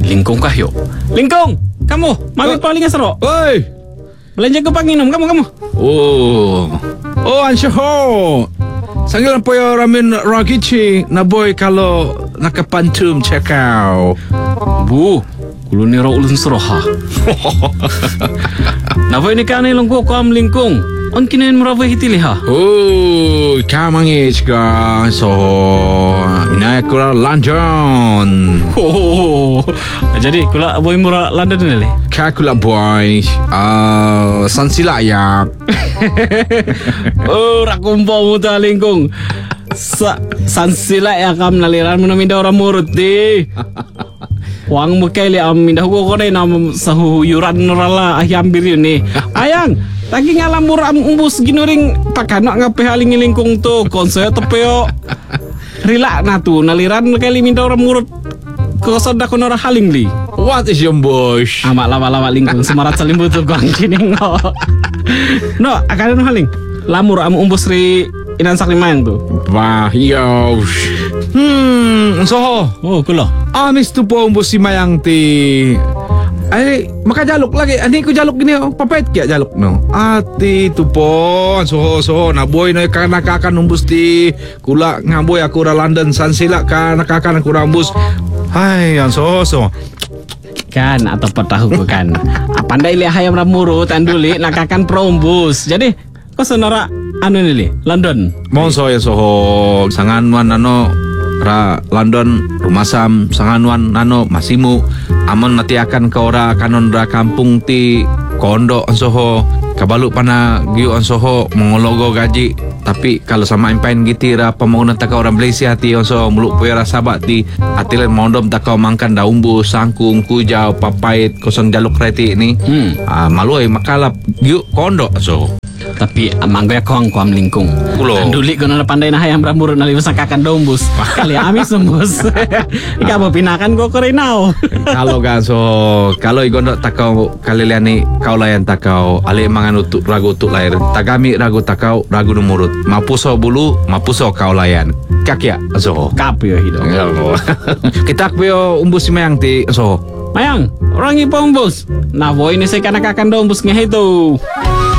Lingkong kahyo. Lingkong, kamu, mami paling asro. Oi. Belanja ke panginum, kamu. Oh, ansyo ho. Sanggilan po yung ramen ragichi na boy kalau nakapantum cekau. Bu, kulo ni ro ulun sroha. Navoy ni kanay lungko ko am lingkong. On kinain merawai hitili ha. Oh, kamangis ka. So, minaya kura London. Oh, jadi kula boy mura London ni le. Kakula boy. Sansilayak. Oh, rakumpo mo ta lingkong. Sansila ya kam naliran mo namin daw ramurot di. Wang mo kay li am mindah ko rin am sahuyuran nurala ahyambir yun eh. Ayang, lagi ngalam mura am umbus ginuring takana ngape haling lingkong to konser tepeo. Rila na tu naliran kay li mindah ramurot ko sada ko nora haling li. What is your bush? Ama lama lingkong semarat salimbu tu gong kining no. No, akan no haling. Lamur am umbus ri inansak limayang tu. Wah, yosh. So, Oh, kulo. amis tu po umbos si Mayang ti. Ay, makajalok lagi. Ani ko jalok gini, papait kaya jalok no. Ati tu po. So, naboy na ka nakakan umbos ti. Kula ngaboy ako ra London San sila ka nakakan ako ra umbos. Ay, so. Kan atau petahu ko kan. Pandai li hayam ramurut anduli nakakan prombus. Jadi kau sonora anu ni London. Monso ya soho sanganwan ra London rumasam sanganwan masimu amon nati akan ka ora kanon ra kampung ti kondo soho kabalu pana giu soho mongologo gaji tapi kalau sama impain gitira pembangunan taka orang Malaysia ti so muluk puera sabat ti atilen mondom taka mangkan daumbu sangkung kujau papait kosong jaluk reti ni malu ai makalap giu kondo so. Tapi amanggo ya kong kuam lingkung. Kulo. Anduli ko na pandai na hayam ramurut na liwas kakan dombus. Kali amis sembus. Ika mo pinakan ko korinaw. Kalau kan so kalau igondo takau kaliliani kau layan takau ale mangan utuk ragu utuk lahir tagami ragu takau ragu numurut mapuso bulu mapuso kau layan kakya so Kapyo hido. kita kuyo umbus si Mayang ti so Mayang, orang ipa umbus. Nah, boy ini saya kana kakan dombus ngehito.